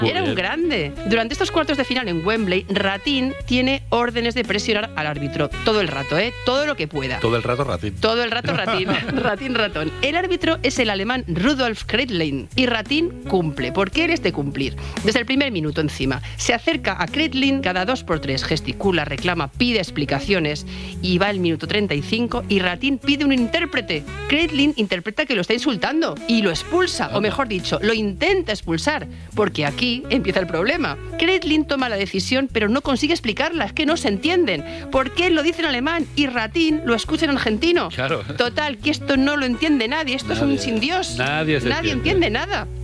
Era un grande. Durante estos cuartos de final en Wembley, Ratín tiene órdenes de presionar al árbitro todo el rato, todo lo que pueda. Todo el rato Ratín. Todo el rato Ratín. Ratín ratón. El árbitro es el alemán Rudolf Kreitlein y Ratín cumple, porque él es de cumplir. Desde el primer minuto encima. Se acerca a Kreitlein cada 2x3, gesticula, reclama, pide explicaciones y va el minuto 35 y Ratín pide un intérprete. Kreitlein interpreta que lo está insultando y lo expulsa, o mejor dicho, lo intenta expulsar, porque aquí empieza el problema. Kreitlein toma la decisión, pero no consigue explicarla, es que no se entienden. ¿Por qué él lo dice en alemán y Ratín lo escucha en argentino? Claro. Total, que esto no lo entiende nadie, esto es un sin Dios. Nadie entiende nada.